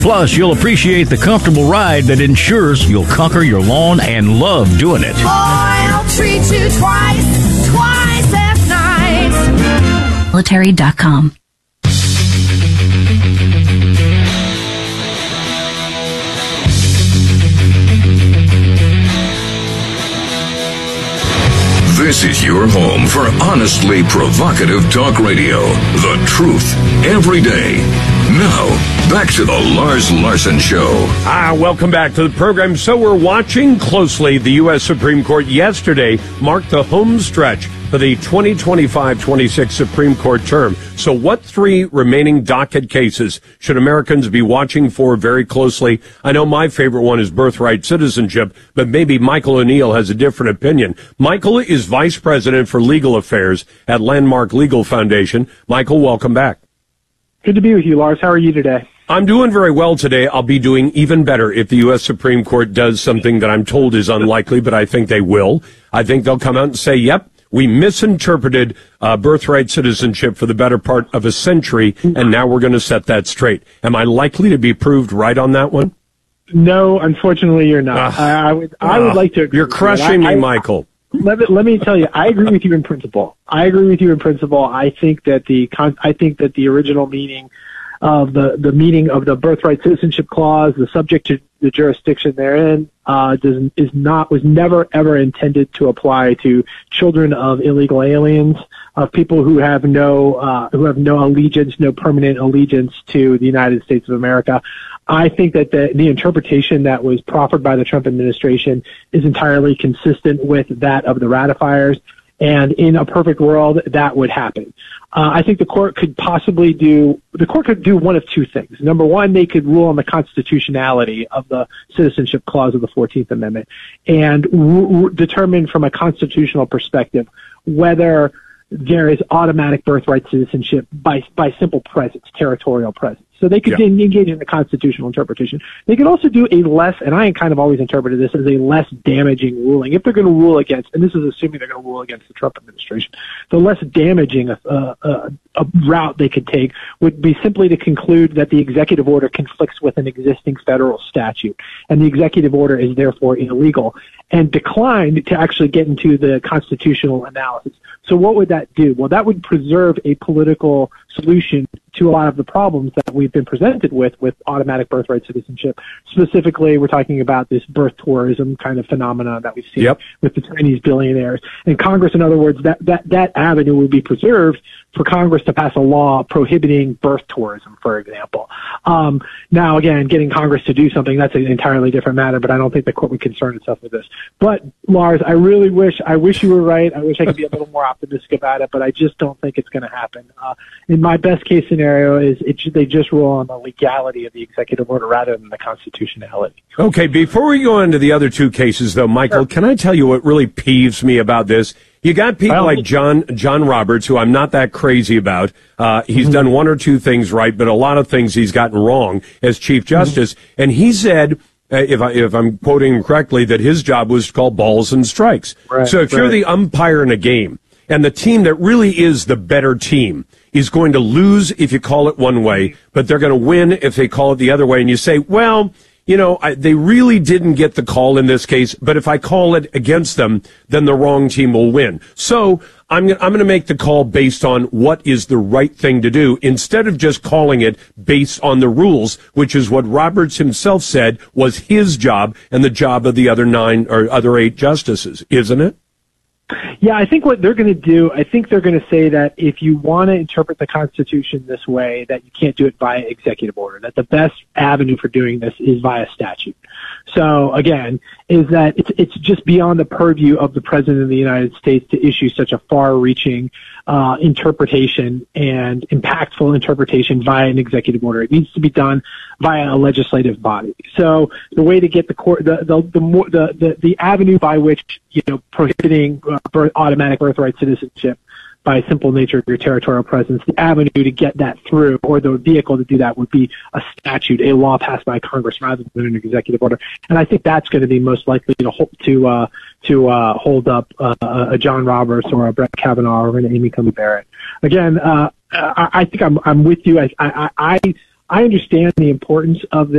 Plus, you'll appreciate the comfortable ride that ensures you'll conquer your lawn and love doing it. I'll treat you twice as nice. Military.com. This is your home for honestly provocative talk radio. The truth every day. Now, back to the Lars Larson Show. Welcome back to the program. So we're watching closely. The U.S. Supreme Court yesterday marked the home stretch for the 2025-26 Supreme Court term. So what three remaining docket cases should Americans be watching for very closely? I know my favorite one is birthright citizenship, but maybe Michael O'Neill has a different opinion. Michael is Vice President for Legal Affairs at Landmark Legal Foundation. Michael, welcome back. Good to be with you, Lars. How are you today? I'm doing very well today. I'll be doing even better if the U.S. Supreme Court does something that I'm told is unlikely, but I think they will. I think they'll come out and say, yep, we misinterpreted birthright citizenship for the better part of a century, and now we're going to set that straight. Am I likely to be proved right on that one? No, unfortunately, you're not. I would like to agree. You're crushing me, Michael. Let me tell you, I agree with you in principle. I think that the original meaning of the meaning of the birthright citizenship clause, the subject to the jurisdiction therein, was never ever intended to apply to children of illegal aliens, of people who have no allegiance, no permanent allegiance to the United States of America. I think that the interpretation that was proffered by the Trump administration is entirely consistent with that of the ratifiers. And in a perfect world, that would happen. I think the court could do one of two things. Number one, they could rule on the constitutionality of the citizenship clause of the 14th Amendment and determine from a constitutional perspective whether there is automatic birthright citizenship by simple presence, territorial presence. So they could engage in the constitutional interpretation. They could also do a less, and I kind of always interpreted this as a less damaging ruling. If they're going to rule against, and this is assuming they're going to rule against the Trump administration, the less damaging a route they could take would be simply to conclude that the executive order conflicts with an existing federal statute, and the executive order is therefore illegal, and declined to actually get into the constitutional analysis. So what would that do? Well, that would preserve a political solution to a lot of the problems that we've been presented with automatic birthright citizenship. Specifically, we're talking about this birth tourism kind of phenomenon that we've seen with the Chinese billionaires. And Congress, in other words, that avenue would be preserved for Congress to pass a law prohibiting birth tourism, for example. Now, again, getting Congress to do something, that's an entirely different matter, but I don't think the court would concern itself with this. But, Lars, I wish you were right. I wish I could be a little more optimistic about it, but I just don't think it's going to happen. In my best case scenario is they just rule on the legality of the executive order rather than the constitutionality. Okay, before we go into the other two cases, though, Michael, can I tell you what really peeves me about this? You got people like John Roberts, who I'm not that crazy about. He's done one or two things right, but a lot of things he's gotten wrong as Chief Justice. And he said, if I'm quoting him correctly, that his job was to call balls and strikes. So if you're the umpire in a game, and the team that really is the better team is going to lose if you call it one way, but they're going to win if they call it the other way, and you say, well, you know, they really didn't get the call in this case, but if I call it against them, then the wrong team will win. So I'm going to make the call based on what is the right thing to do instead of just calling it based on the rules, which is what Roberts himself said was his job and the job of the other 8 justices, isn't it? Yeah, I think what they're going to do, I think they're going to say that if you want to interpret the Constitution this way, that you can't do it via executive order, that the best avenue for doing this is via statute. So, again, is that it's just beyond the purview of the President of the United States to issue such a far-reaching interpretation and impactful interpretation via an executive order. It needs to be done via a legislative body. So the way to get the court, the avenue by which, you know, prohibiting automatic birthright citizenship by simple nature of your territorial presence, the avenue to get that through, or the vehicle to do that, would be a statute, a law passed by Congress rather than an executive order. And I think that's going to be most likely to hold up a John Roberts or a Brett Kavanaugh or an Amy Coney Barrett. Again, I think I'm with you. I understand the importance of